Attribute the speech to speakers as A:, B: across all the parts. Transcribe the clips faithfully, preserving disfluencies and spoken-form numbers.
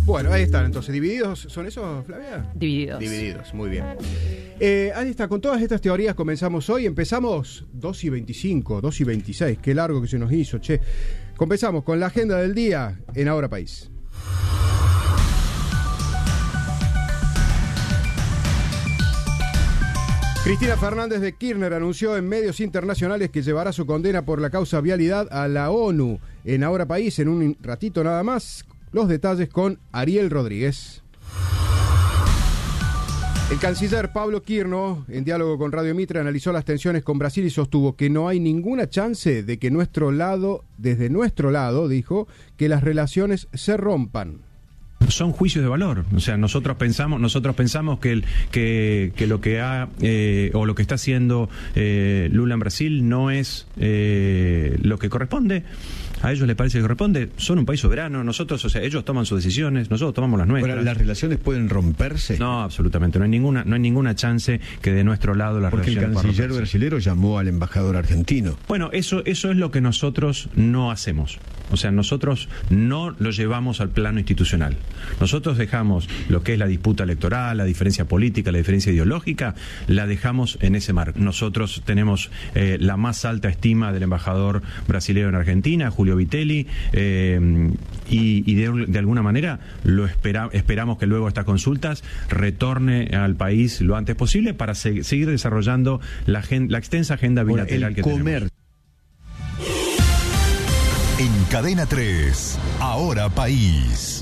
A: Bueno, ahí están, entonces, ¿divididos son esos, Flavia?
B: Divididos.
A: Divididos, muy bien. Eh, ahí está, con todas estas teorías comenzamos hoy, empezamos dos y veinticinco, dos y veintiséis, qué largo que se nos hizo, che. Comenzamos con la agenda del día en Ahora País. Cristina Fernández de Kirchner anunció en medios internacionales que llevará su condena por la causa vialidad a la ONU. En Ahora País, en un ratito nada más, los detalles con Ariel Rodríguez. El canciller Pablo Quirno, en diálogo con Radio Mitre, analizó las tensiones con Brasil y sostuvo que no hay ninguna chance de que nuestro lado, desde nuestro lado, dijo, que las relaciones se rompan.
C: Son juicios de valor, o sea, nosotros pensamos, nosotros pensamos que el, que, que lo que ha eh, o lo que está haciendo eh, Lula en Brasil no es eh, lo que corresponde. A ellos les parece que corresponde, son un país soberano, nosotros, o sea, ellos toman sus decisiones, nosotros tomamos las nuestras.
D: Bueno, ¿las relaciones pueden romperse?
C: No, absolutamente, no hay ninguna, no hay ninguna chance que de nuestro lado las
D: Porque
C: relaciones.
D: Porque el canciller brasilero llamó al embajador argentino.
C: Bueno, eso, eso es lo que nosotros no hacemos. O sea, nosotros no lo llevamos al plano institucional. Nosotros dejamos lo que es la disputa electoral, la diferencia política, la diferencia ideológica, la dejamos en ese marco. Nosotros tenemos eh, la más alta estima del embajador brasileño en Argentina, Julio Vitelli, eh, y, y de, de alguna manera lo espera, esperamos que luego estas consultas retorne al país lo antes posible para se, seguir desarrollando la, gen, la extensa agenda bilateral
D: Ahora, el
C: que
D: comer.
C: tenemos.
E: En Cadena tres, Ahora País.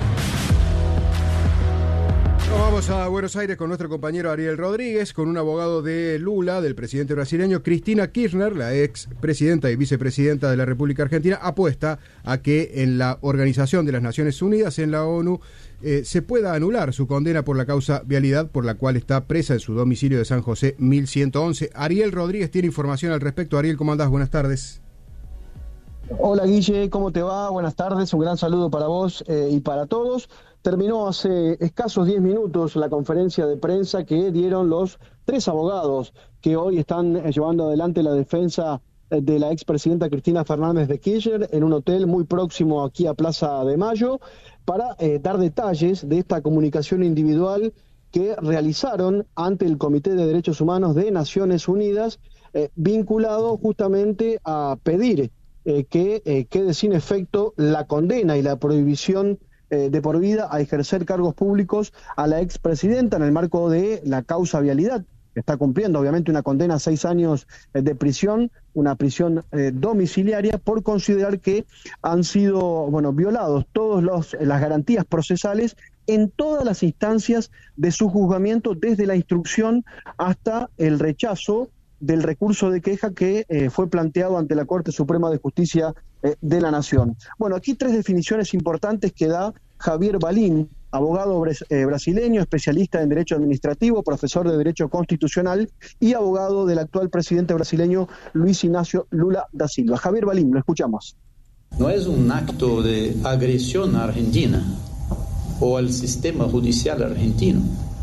A: Nos vamos a Buenos Aires con nuestro compañero Ariel Rodríguez, con un abogado de Lula, del presidente brasileño. Cristina Kirchner, la ex presidenta y vicepresidenta de la República Argentina, apuesta a que en la Organización de las Naciones Unidas, en la ONU, eh, se pueda anular su condena por la causa vialidad, por la cual está presa en su domicilio de San José mil ciento once. Ariel Rodríguez tiene información al respecto. Ariel, ¿cómo andás? Buenas tardes.
F: Hola Guille, ¿cómo te va? Buenas tardes, un gran saludo para vos eh, y para todos. Terminó hace escasos diez minutos la conferencia de prensa que dieron los tres abogados que hoy están eh, llevando adelante la defensa eh, de la expresidenta Cristina Fernández de Kirchner en un hotel muy próximo aquí a Plaza de Mayo para eh, dar detalles de esta comunicación individual que realizaron ante el Comité de Derechos Humanos de Naciones Unidas, eh, vinculado justamente a pedir Eh, que eh, quede sin efecto la condena y la prohibición eh, de por vida a ejercer cargos públicos a la expresidenta en el marco de la causa vialidad, que está cumpliendo obviamente una condena a seis años eh, de prisión, una prisión eh, domiciliaria, por considerar que han sido bueno violados todas las garantías procesales en todas las instancias de su juzgamiento, desde la instrucción hasta el rechazo del recurso de queja que eh, fue planteado ante la Corte Suprema de Justicia eh, de la Nación. Bueno, aquí tres definiciones importantes que da Javier Balín, abogado bres, eh, brasileño, especialista en Derecho Administrativo, profesor de Derecho Constitucional y abogado del actual presidente brasileño Luis Ignacio Lula da Silva. Javier Balín, lo escuchamos.
G: No es un acto de agresión a Argentina o al sistema judicial argentino.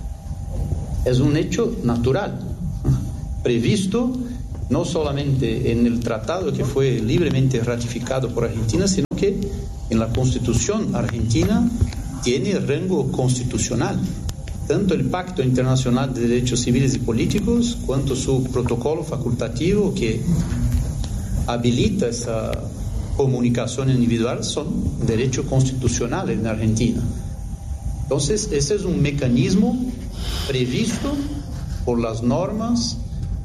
G: Es un hecho natural, previsto no solamente en el tratado que fue libremente ratificado por Argentina, sino que en la Constitución argentina tiene rango constitucional. Tanto el Pacto Internacional de Derechos Civiles y Políticos, cuanto su protocolo facultativo que habilita esa comunicación individual, son derechos constitucionales en Argentina. Entonces, ese es un mecanismo previsto por las normas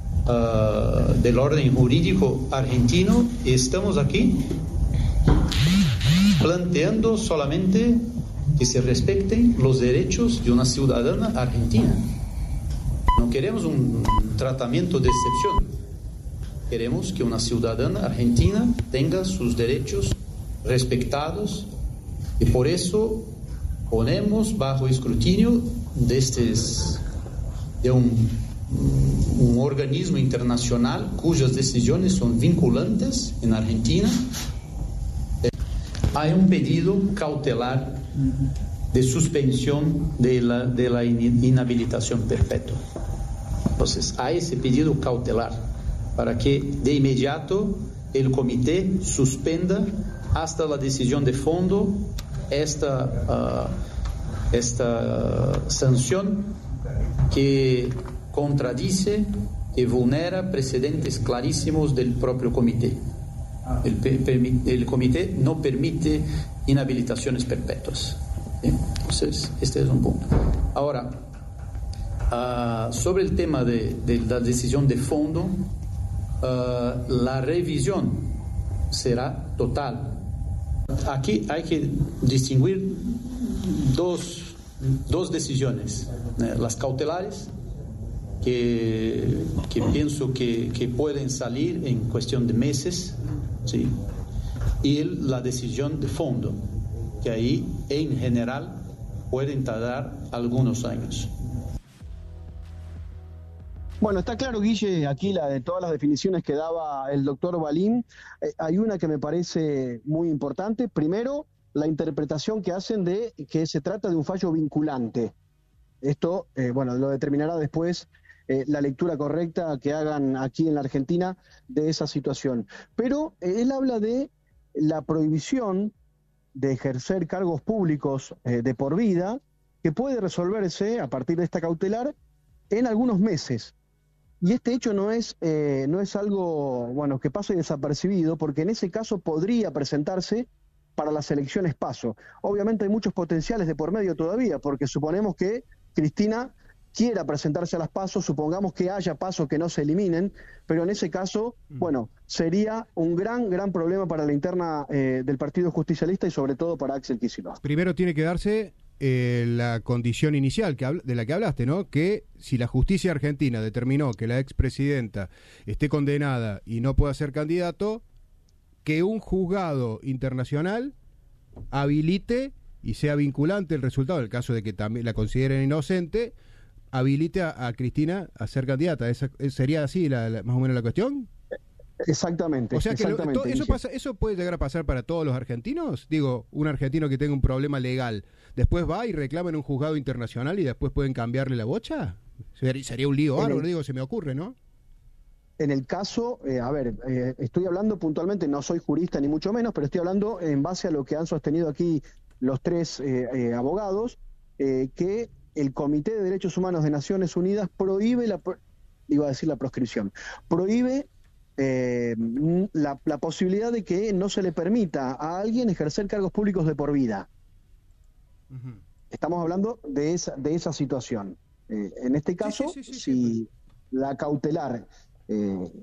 G: Uh, del orden jurídico argentino, y estamos aquí planteando solamente que se respeten los derechos de una ciudadana argentina. No queremos un tratamiento de excepción, queremos que una ciudadana argentina tenga sus derechos respetados, y por eso ponemos bajo escrutinio de, estes, de un un organismo internacional cuyas decisiones son vinculantes en Argentina. Hay un pedido cautelar de suspensión de la, de la inhabilitación perpetua. Entonces, hay ese pedido cautelar para que de inmediato el comité suspenda hasta la decisión de fondo esta, uh, esta sanción que contradice y vulnera precedentes clarísimos del propio comité. El, el comité no permite inhabilitaciones perpetuas. ¿Sí? Entonces, este es un punto. Ahora, uh, sobre el tema de, de la decisión de fondo, uh, la revisión será total. Aquí hay que distinguir dos, dos decisiones, ¿eh? Las cautelares, que, que pienso que, que pueden salir en cuestión de meses, ¿sí? Y el, la decisión de fondo, que ahí en general pueden tardar algunos años.
F: Bueno, está claro, Guille, aquí la de todas las definiciones que daba el doctor Balín, eh, hay una que me parece muy importante. Primero, la interpretación que hacen de que se trata de un fallo vinculante. Esto, eh, bueno, lo determinará después eh, la lectura correcta que hagan aquí en la Argentina de esa situación. Pero eh, él habla de la prohibición de ejercer cargos públicos eh, de por vida, que puede resolverse a partir de esta cautelar en algunos meses. Y este hecho no es, eh, no es algo, bueno, que pase desapercibido, porque en ese caso podría presentarse para las elecciones PASO. Obviamente hay muchos potenciales de por medio todavía, porque suponemos que Cristina quiera presentarse a las PASO, supongamos que haya PASO que no se eliminen, pero en ese caso, bueno, sería un gran, gran problema para la interna eh, del Partido Justicialista y sobre todo para Axel Kicillof.
A: Primero tiene que darse eh, la condición inicial que habl- de la que hablaste, ¿no? Que si la justicia argentina determinó que la expresidenta esté condenada y no pueda ser candidato, que un juzgado internacional habilite y sea vinculante el resultado, en el caso de que también la consideren inocente, habilite a, a Cristina a ser candidata. ¿Esa, ¿Sería así la, la, más o menos la cuestión?
F: Exactamente.
A: O sea que
F: exactamente,
A: lo, to, eso, pasa, eso puede llegar a pasar para todos los argentinos. Digo, un argentino que tenga un problema legal, después va y reclama en un juzgado internacional y después pueden cambiarle la bocha. Sería, sería un lío bárbaro, digo, se me ocurre, ¿no?
F: En el caso, eh, a ver, eh, estoy hablando puntualmente, no soy jurista ni mucho menos, pero estoy hablando en base a lo que han sostenido aquí los tres eh, eh, abogados, eh, que el Comité de Derechos Humanos de Naciones Unidas prohíbe la, iba a decir la proscripción, prohíbe eh, la, la posibilidad de que no se le permita a alguien ejercer cargos públicos de por vida. Uh-huh. Estamos hablando de esa, de esa situación. Eh, en este caso, sí, sí, sí, sí, si sí, pues. la cautelar eh,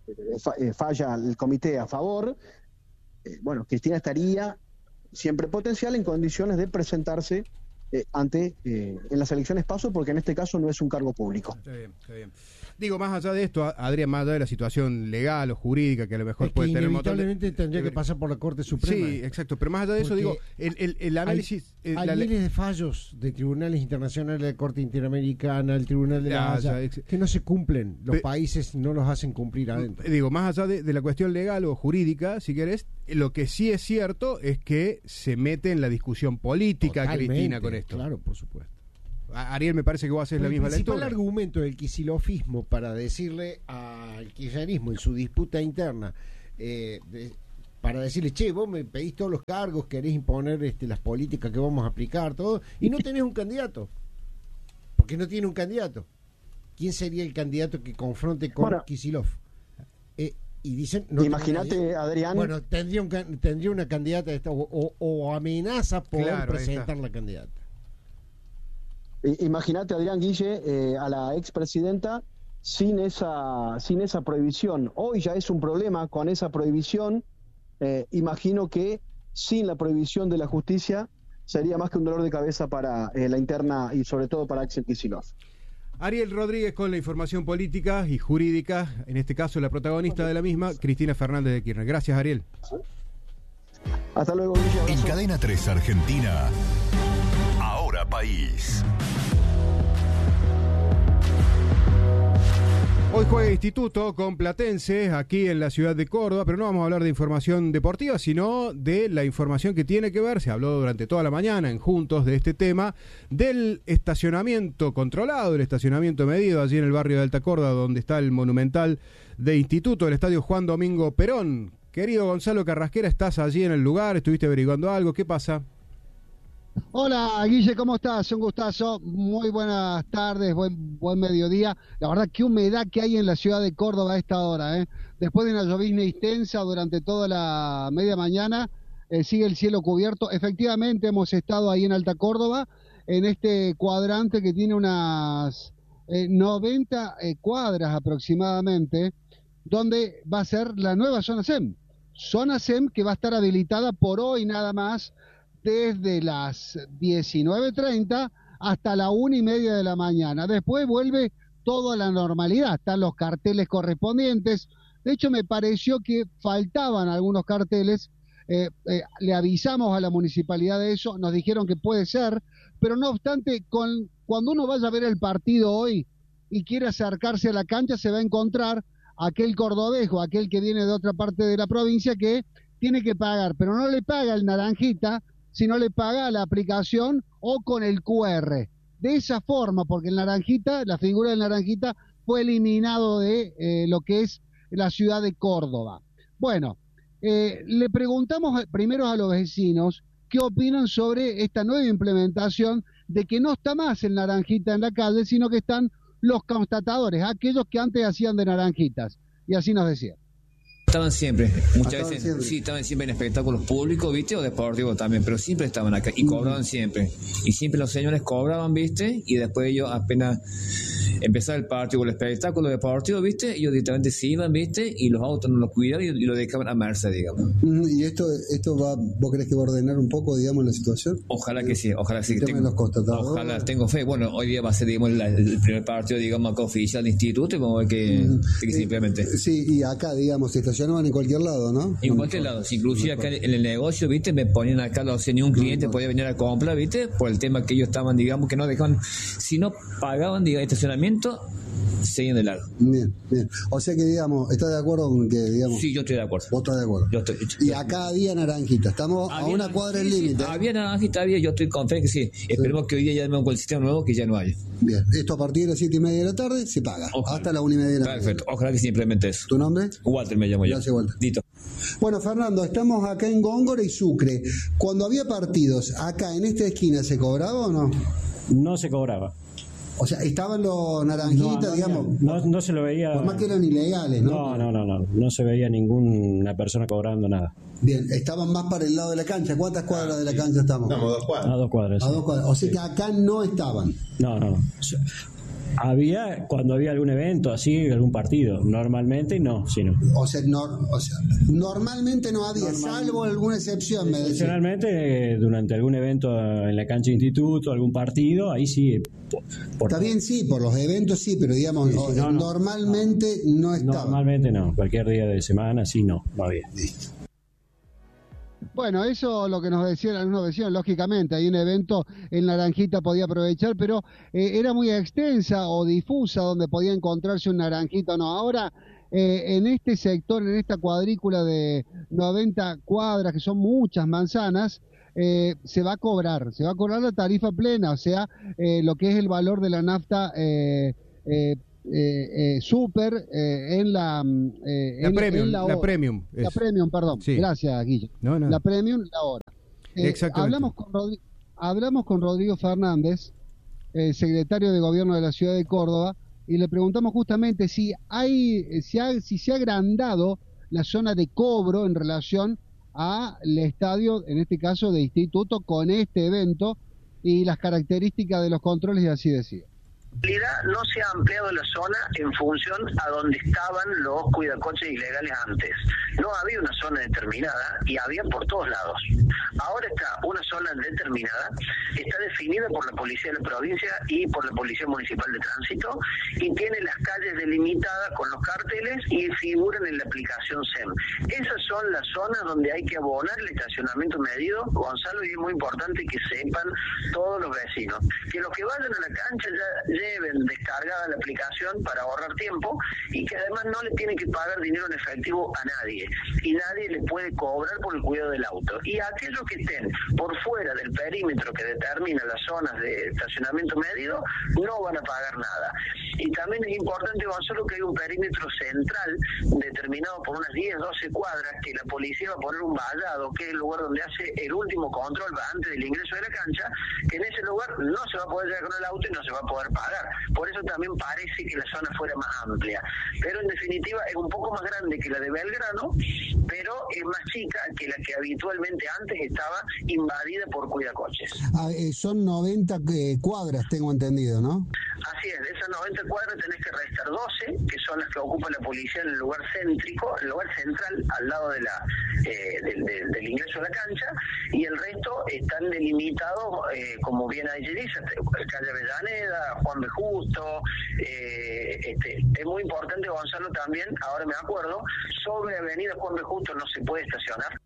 F: falla el comité a favor, eh, bueno, Cristina estaría siempre potencial en condiciones de presentarse Eh, ante eh, en las elecciones PASO, porque en este caso no es un cargo público.
A: Está bien, está bien. Digo, más allá de esto, Adrián, más allá de la situación legal o jurídica que a lo mejor
B: es
A: puede
B: que
A: tener
B: inevitablemente
A: de...
B: tendría que pasar por la Corte Suprema.
A: Sí, exacto, pero más allá de eso, digo, el, el, el análisis...
B: Hay,
A: el,
B: hay
A: la
B: miles de fallos de tribunales internacionales, de la Corte Interamericana, el Tribunal de la
A: ya,
B: Haya,
A: ya,
B: que no se cumplen. Los
A: pe,
B: países no los hacen cumplir adentro.
A: Digo, más allá de, de la cuestión legal o jurídica, si querés, lo que sí es cierto es que se mete en la discusión política Totalmente, Cristina con esto.
B: Claro, por supuesto.
A: Ariel, me parece que vos haces la misma lectura.
B: El principal argumento del quisilofismo para decirle al kirchnerismo en su disputa interna, eh, de, para decirle, che, vos me pedís todos los cargos, querés imponer este, las políticas que vamos a aplicar, todo, y no tenés un candidato, porque no tiene un candidato. ¿Quién sería el candidato que confronte con bueno, Kicillof? Eh, y dicen, no
F: imagínate, Adrián.
B: Bueno, tendría, un, tendría una candidata esta, o, o, o amenaza poder claro, presentar la candidata.
F: Imagínate, Adrián Guille, eh, a la expresidenta sin esa, sin esa prohibición. Hoy ya es un problema con esa prohibición. Eh, imagino que sin la prohibición de la justicia sería más que un dolor de cabeza para eh, la interna y sobre todo para Axel Kicillof.
A: Ariel Rodríguez con la información política y jurídica, en este caso la protagonista de la misma, Cristina Fernández de Kirchner. Gracias, Ariel.
F: Hasta luego, Guille.
E: En Cadena tres Argentina, Ahora País.
A: Hoy juega Instituto con Platense aquí en la ciudad de Córdoba, pero no vamos a hablar de información deportiva, sino de la información que tiene que ver, se habló durante toda la mañana en Juntos de este tema, del estacionamiento controlado, el estacionamiento medido allí en el barrio de Alta Córdoba, donde está el monumental de Instituto, el estadio Juan Domingo Perón. Querido Gonzalo Carrasquera, ¿estás allí en el lugar? ¿Estuviste averiguando algo? ¿Qué pasa?
H: Hola Guille, ¿cómo estás? Un gustazo, muy buenas tardes, buen buen mediodía. La verdad, qué humedad que hay en la ciudad de Córdoba a esta hora, ¿eh? Después de una llovizna intensa durante toda la media mañana, eh, sigue el cielo cubierto. Efectivamente, hemos estado ahí en Alta Córdoba, en este cuadrante que tiene unas eh, noventa eh, cuadras aproximadamente, donde va a ser la nueva zona SEM. Zona SEM que va a estar habilitada por hoy nada más, desde las diecinueve treinta hasta la una y media de la mañana. Después vuelve todo a la normalidad, están los carteles correspondientes. De hecho, me pareció que faltaban algunos carteles, eh, eh, le avisamos a la municipalidad de eso, nos dijeron que puede ser, pero no obstante, con, cuando uno vaya a ver el partido hoy y quiere acercarse a la cancha, se va a encontrar aquel cordobejo, aquel que viene de otra parte de la provincia, que tiene que pagar, pero no le paga el naranjita, sino le paga la aplicación o con el cu erre. De esa forma, porque el naranjita, la figura del naranjita fue eliminado de eh, lo que es la ciudad de Córdoba. Bueno, eh, le preguntamos primero a los vecinos qué opinan sobre esta nueva implementación de que no está más el naranjita en la calle, sino que están los constatadores, aquellos que antes hacían de naranjitas. Y así nos decían.
I: Estaban siempre, muchas
B: estaban
I: veces,
B: siempre.
I: sí, estaban siempre en espectáculos públicos, ¿viste? O deportivos también, pero siempre estaban acá y cobraban uh-huh. siempre. Y siempre los señores cobraban, ¿viste? Y después ellos apenas empezaba el partido o el espectáculo deportivo, ¿viste? Ellos directamente se iban, ¿viste? Y los autos no los cuidaban y, y lo dejaban a merced, digamos.
J: Uh-huh. ¿Y esto esto va, vos crees que va a ordenar un poco, digamos, la situación?
I: Ojalá que sí, ojalá que sí.
J: Tengo, los
I: ojalá, tengo fe. Bueno, hoy día va a ser, digamos, la, el primer partido, digamos, acá oficial de instituto y vamos a ver que, uh-huh. que simplemente.
J: Sí, y acá, digamos, se estacionaban en cualquier lado, ¿no?
I: En cualquier lado, inclusive acá en el negocio, ¿viste? Me ponían acá, o sea, ni un cliente podía venir a comprar, ¿viste? Por el tema que ellos estaban, digamos, que no dejaban, si no pagaban, digamos, estacionamiento, seguían de largo.
J: Bien, bien. O sea que, digamos, ¿estás de acuerdo con que, digamos?
I: Sí, yo estoy de acuerdo.
J: ¿Vos estás de acuerdo?
I: Yo estoy.
J: Y acá había naranjita, estamos había a una cuadra del límite.
I: Sí, había naranjita, había, yo estoy confiado que sí. Esperemos sí. que hoy día ya tenemos el sistema nuevo, que ya no haya.
J: Bien, esto a partir de las siete y media de la tarde se paga, ojalá. Hasta la una y media de la tarde.
I: Perfecto, ojalá que simplemente eso.
J: ¿Tu nombre?
I: Walter me llamo yo.
J: Gracias, Walter.
I: Dito.
J: Bueno, Fernando, estamos acá en Góngora y Sucre. Cuando había partidos, acá en esta esquina, ¿se cobraba o no?
K: No se cobraba.
J: O sea, estaban los naranjitas,
K: no, no,
J: digamos.
K: No, no se lo veía.
J: Por más que eran ilegales,
K: No,
J: ¿no?
K: no, no, no. No se veía ninguna persona cobrando nada.
J: Bien, estaban más para el lado de la cancha. ¿Cuántas cuadras de la cancha estamos?
L: Estamos a dos cuadras.
K: A dos cuadras.
J: A dos cuadras. O sea que acá no estaban.
K: No, no, no. Había, cuando había algún evento así, algún partido. Normalmente no, sí, no.
J: O sea, no, o sea normalmente no había, Normal, salvo alguna excepción. Me
K: excepcionalmente, durante algún evento en la cancha de instituto, algún partido, ahí sí. Por, por
J: Está bien, sí, por los eventos sí, pero digamos, sí, sí, no, normalmente no, no estaba.
K: Normalmente no, cualquier día de semana sí, no, no había.
J: Listo.
H: Bueno, eso lo que nos decían algunos vecinos, lógicamente, hay un evento en Naranjita podía aprovechar, pero eh, era muy extensa o difusa donde podía encontrarse un naranjita o no. Ahora, eh, en este sector, en esta cuadrícula de noventa cuadras, que son muchas manzanas, eh, se va a cobrar, se va a cobrar la tarifa plena, o sea, eh, lo que es el valor de la nafta eh, eh, Eh, eh, super eh, en la eh,
A: la,
H: en,
A: premium,
H: en la,
A: la premium
H: la premium perdón
A: sí.
H: Gracias Guille
A: no, no.
H: La premium la hora eh,
A: exactamente
H: hablamos con Rodri- hablamos con Rodrigo Fernández, eh, secretario de gobierno de la ciudad de Córdoba, y le preguntamos justamente si hay si, ha, si se ha agrandado la zona de cobro en relación al estadio, en este caso de instituto, con este evento y las características de los controles, y así decía.
M: En realidad no se ha ampliado la zona en función a donde estaban los cuidacoches ilegales antes. No había una zona determinada y había por todos lados. Ahora está una zona determinada, está definida por la policía de la provincia y por la policía municipal de tránsito, y tiene las calles delimitadas con los carteles y figuran en la aplicación SEM. Esas son las zonas donde hay que abonar el estacionamiento medido, Gonzalo, y es muy importante que sepan todos los vecinos que los que vayan a la cancha ya lleven descargada la aplicación para ahorrar tiempo, y que además no le tienen que pagar dinero en efectivo a nadie, y nadie le puede cobrar por el cuidado del auto. Y aquellos que estén por fuera fuera del perímetro que determina las zonas de estacionamiento medido, no van a pagar nada. Y también es importante, Gonzalo, que hay un perímetro central determinado por unas diez, doce cuadras, que la policía va a poner un vallado, que es el lugar donde hace el último control antes del ingreso de la cancha, que en ese lugar no se va a poder llegar con el auto y no se va a poder pagar. Por eso también parece que la zona fuera más amplia. Pero en definitiva es un poco más grande que la de Belgrano, pero es más chica que la que habitualmente antes estaba invadida por cuidacoches.
J: Ah, eh, son noventa eh, cuadras, tengo entendido, ¿no?
M: Así es, de esas noventa cuadras tenés que restar doce, que son las que ocupa la policía en el lugar céntrico, el lugar central, al lado de la eh, del, del, del ingreso a la cancha, y el resto están delimitados, eh, como bien ahí dice, calle Avellaneda, Juan B. Justo, eh, este, es muy importante, Gonzalo, también, ahora me acuerdo, sobre avenida Juan B. Justo no se puede estacionar.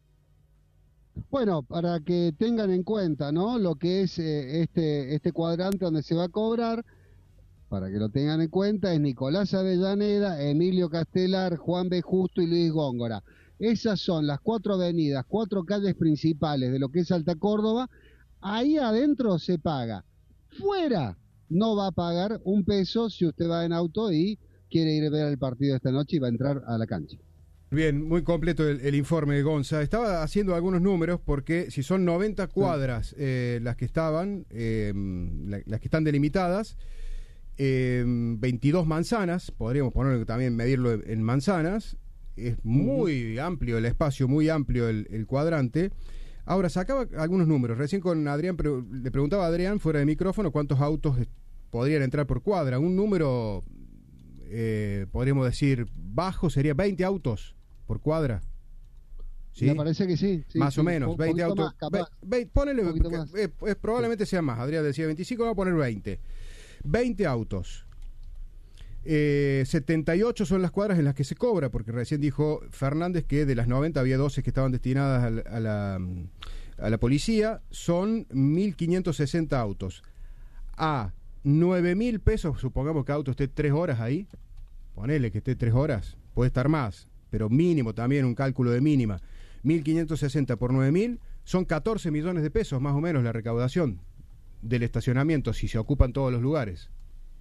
H: Bueno, para que tengan en cuenta, ¿no? Lo que es eh, este este cuadrante donde se va a cobrar, para que lo tengan en cuenta, es Nicolás Avellaneda, Emilio Castelar, Juan B. Justo y Luis Góngora. Esas son las cuatro avenidas, cuatro calles principales de lo que es Alta Córdoba. Ahí adentro se paga. Fuera no va a pagar un peso si usted va en auto y quiere ir a ver el partido esta noche y va a entrar a la cancha.
A: Bien, muy completo el, el informe de Gonza. Estaba haciendo algunos números porque si son noventa cuadras eh, las que estaban, eh, la, las que están delimitadas, eh, veintidós manzanas, podríamos ponerlo también, medirlo en manzanas, es muy uh-huh. amplio el espacio, muy amplio el, el cuadrante. Ahora, sacaba algunos números. Recién con Adrián, pre- le preguntaba a Adrián fuera de micrófono cuántos autos podrían entrar por cuadra. Un número, eh, podríamos decir, bajo sería veinte autos por cuadra. ¿Sí?
H: Me parece que sí. sí
A: más
H: sí,
A: o menos,
H: un
A: veinte autos.
H: Más,
A: ve, ve, ponele, eh, eh, probablemente
H: sí.
A: sea más. Adrián decía veinticinco, vamos a poner veinte. veinte autos. Eh, setenta y ocho son las cuadras en las que se cobra, porque recién dijo Fernández que de las noventa había doce que estaban destinadas a la, a la, a la policía. Son mil quinientos sesenta autos. A nueve mil pesos, supongamos que auto esté tres horas ahí. Ponele que esté tres horas, puede estar más, pero mínimo también, un cálculo de mínima. mil quinientos sesenta por nueve mil son catorce millones de pesos más o menos la recaudación del estacionamiento si se ocupan todos los lugares.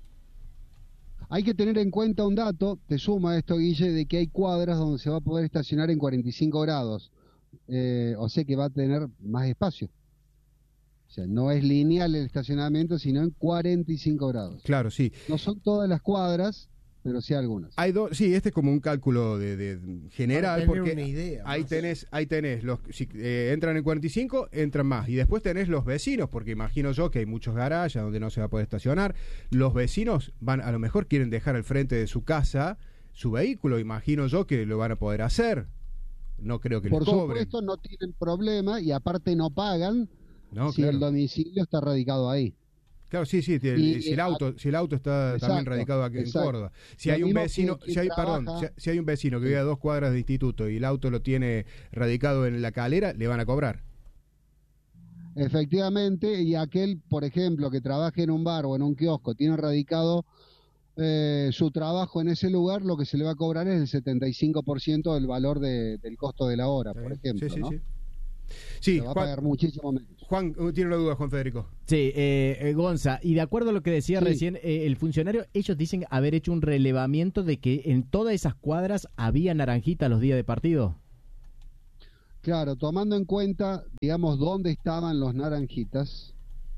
H: Hay que tener en cuenta un dato, te suma esto, Guille, de que hay cuadras donde se va a poder estacionar en cuarenta y cinco grados, eh, o sea que va a tener más espacio. O sea, no es lineal el estacionamiento, sino en cuarenta y cinco grados.
A: Claro, sí.
H: No son todas las cuadras, pero sí algunas.
A: Hay dos, sí, este es como un cálculo de, de general, porque
B: una idea,
A: ahí tenés, ahí tenés los, si eh, entran en cuarenta y cinco, entran más, y después tenés los vecinos, porque imagino yo que hay muchos garajes donde no se va a poder estacionar. Los vecinos van, a lo mejor quieren dejar al frente de su casa su vehículo, imagino yo que lo van a poder hacer. No creo que les cobren.
H: Por supuesto, no tienen problema y aparte no pagan
A: no,
H: si
A: claro.
H: el domicilio está radicado ahí.
A: Claro, sí, sí, el,
H: y,
A: si el auto, si el auto está
H: exacto,
A: también radicado aquí
H: exacto.
A: en Córdoba. Si
H: Lo
A: hay un vecino,
H: que, que
A: si hay,
H: trabaja,
A: perdón, si, si hay un vecino que vive a dos cuadras de instituto y el auto lo tiene radicado en La Calera, le van a cobrar.
H: Efectivamente, y aquel, por ejemplo, que trabaje en un bar o en un kiosco, tiene radicado eh, su trabajo en ese lugar, lo que se le va a cobrar es el setenta y cinco por ciento del valor de, del costo de la hora, por ejemplo,
A: sí, sí,
H: ¿no?
A: sí. Sí,
H: se va
A: Juan,
H: a pagar muchísimo menos.
A: Juan, tiene una duda, Juan Federico.
L: Sí, eh, eh, Gonza, y de acuerdo a lo que decía
H: sí.
L: recién eh, el funcionario, ellos dicen haber hecho un relevamiento de que en todas esas cuadras había naranjita los días de partido.
H: Claro, tomando en cuenta, digamos, dónde estaban los naranjitas,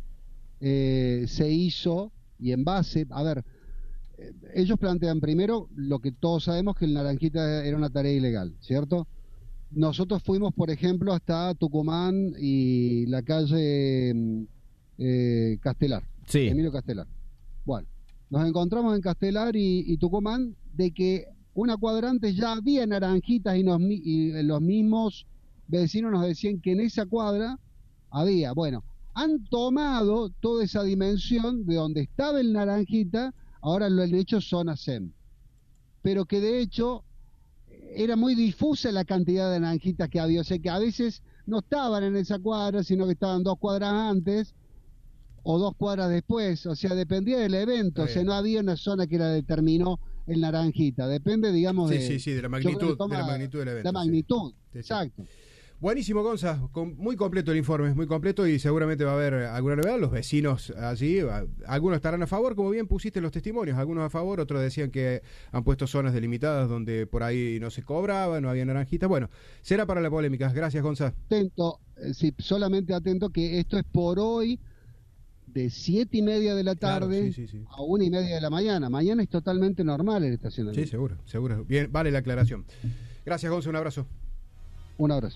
H: eh, se hizo, y en base, a ver, eh, ellos plantean primero lo que todos sabemos, que el naranjita era una tarea ilegal, ¿cierto? Nosotros fuimos, por ejemplo, hasta Tucumán y la calle eh, Castelar,
L: sí.
H: Emilio Castelar. Bueno, nos encontramos en Castelar y, y Tucumán de que una cuadra antes ya había naranjitas y, nos, y los mismos vecinos nos decían que en esa cuadra había. Bueno, han tomado toda esa dimensión de donde estaba el naranjita, ahora lo han hecho zona S E M. Pero que de hecho era muy difusa la cantidad de naranjitas que había, o sea que a veces no estaban en esa cuadra, sino que estaban dos cuadras antes o dos cuadras después, o sea, dependía del evento, o sea, no había una zona que la determinó el naranjita, depende, digamos,
A: sí,
H: de...
A: Sí, sí, de la magnitud, de la magnitud del evento.
H: La magnitud,
A: sí.
H: exacto.
A: Buenísimo, Gonza, con, muy completo el informe, muy completo y seguramente va a haber alguna novedad. Los vecinos allí, a, algunos estarán a favor, como bien pusiste en los testimonios, algunos a favor, otros decían que han puesto zonas delimitadas donde por ahí no se cobraba, no había naranjitas. Bueno, será para la polémica. Gracias, Gonza.
H: Atento, eh, sí, solamente atento que esto es por hoy de siete y media de la tarde
A: claro, sí, sí, sí.
H: a una y media de la mañana. Mañana es totalmente normal el estacionamiento.
A: Sí, seguro, seguro. Bien, vale la aclaración. Gracias, Gonza, un abrazo.
H: Un abrazo.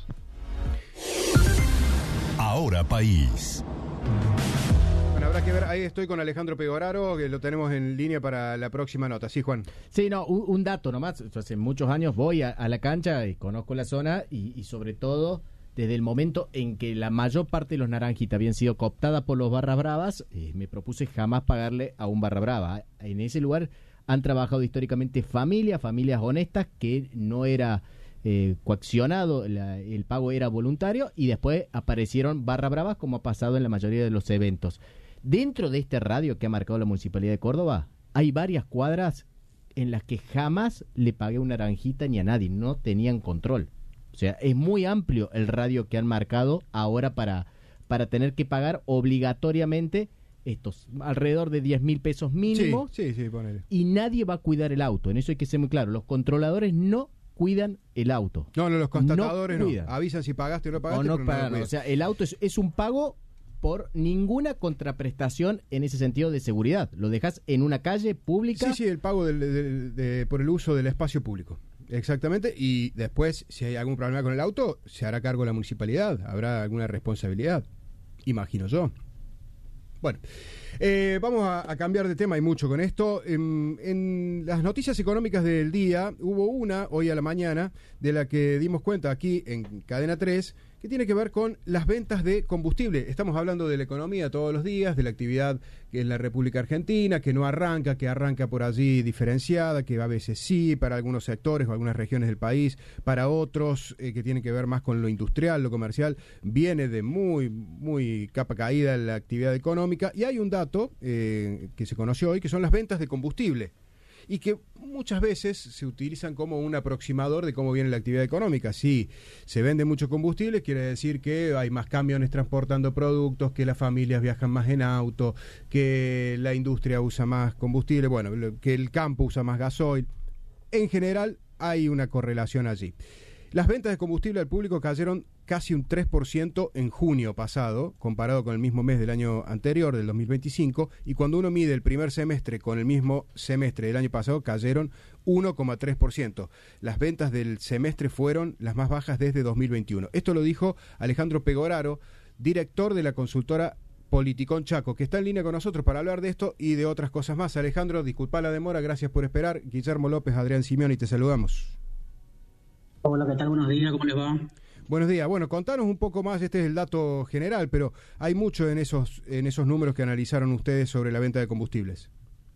E: Ahora País.
A: Bueno, habrá que ver, ahí estoy con Alejandro Pegoraro, que lo tenemos en línea para la próxima nota. Sí, Juan.
L: Sí, no, un, un dato nomás. Yo hace muchos años voy a, a la cancha y conozco la zona y, y sobre todo desde el momento en que la mayor parte de los naranjitas habían sido cooptadas por los barras bravas, eh, me propuse jamás pagarle a un barra brava. En ese lugar han trabajado históricamente familias, familias honestas, que no era eh, coaccionado, la, el pago era voluntario, y después aparecieron barra bravas como ha pasado en la mayoría de los eventos. Dentro de este radio que ha marcado la Municipalidad de Córdoba, hay varias cuadras en las que jamás le pagué una naranjita ni a nadie, no tenían control. O sea, es muy amplio el radio que han marcado ahora para, para tener que pagar obligatoriamente estos alrededor de diez mil pesos mínimo.
A: Sí, sí, sí, ponele.
L: Y nadie va a cuidar el auto. En eso hay que ser muy claro. Los controladores no cuidan el auto.
A: No, no, los constatadores no.
L: no.
A: Avisan si pagaste o no pagaste.
L: O no
A: pero
L: pagan.
A: No
L: o sea, el auto es, es un pago por ninguna contraprestación en ese sentido de seguridad. Lo dejas en una calle pública.
A: Sí, sí, el pago del, del, de, por el uso del espacio público. Exactamente, y después, si hay algún problema con el auto, se hará cargo la municipalidad, habrá alguna responsabilidad, imagino yo. Bueno, eh, vamos a, a cambiar de tema, hay mucho con esto. En, en las noticias económicas del día, hubo una hoy a la mañana, de la que dimos cuenta aquí en Cadena tres, que tiene que ver con las ventas de combustible. Estamos hablando de la economía todos los días, de la actividad que en la República Argentina, que no arranca, que arranca por allí diferenciada, que a veces sí, para algunos sectores o algunas regiones del país, para otros eh, que tienen que ver más con lo industrial, lo comercial, viene de muy, muy capa caída la actividad económica. Y hay un dato eh, que se conoció hoy, que son las ventas de combustible, y que muchas veces se utilizan como un aproximador de cómo viene la actividad económica. Si se vende mucho combustible, quiere decir que hay más camiones transportando productos, que las familias viajan más en auto, que la industria usa más combustible, bueno, que el campo usa más gasoil. En general, hay una correlación allí. Las ventas de combustible al público cayeron casi un tres por ciento en junio pasado, comparado con el mismo mes del año anterior, del dos mil veinticinco, y cuando uno mide el primer semestre con el mismo semestre del año pasado, cayeron uno coma tres por ciento. Las ventas del semestre fueron las más bajas desde dos mil veintiuno. Esto lo dijo Alejandro Pegoraro, director de la consultora Politicón Chaco, que está en línea con nosotros para hablar de esto y de otras cosas más. Alejandro, disculpa la demora, gracias por esperar. Guillermo López, Adrián Simeoni, te saludamos.
N: Hola, ¿qué tal? Buenos días, ¿cómo les va?
A: Buenos días. Bueno, contanos un poco más, este es el dato general, pero hay mucho en esos en esos números que analizaron ustedes sobre la venta de combustibles.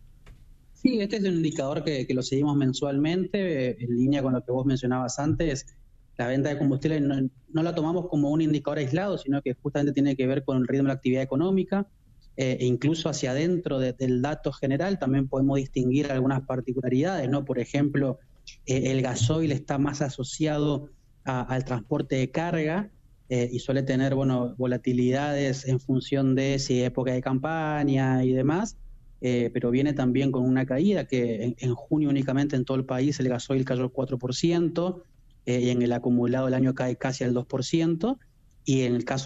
N: Sí, este es un indicador que, que lo seguimos mensualmente, en línea con lo que vos mencionabas antes. La venta de combustible no, no la tomamos como un indicador aislado, sino que justamente tiene que ver con el ritmo de la actividad económica, eh, e incluso hacia adentro de, del dato general también podemos distinguir algunas particularidades, ¿no? Por ejemplo, eh, el gasoil está más asociado a, al transporte de carga eh, y suele tener, bueno, volatilidades en función de si es época de campaña y demás, eh, pero viene también con una caída que en, en junio únicamente en todo el país el gasoil cayó el cuatro por ciento, eh, y en el acumulado del año cae casi al dos por ciento, y en el caso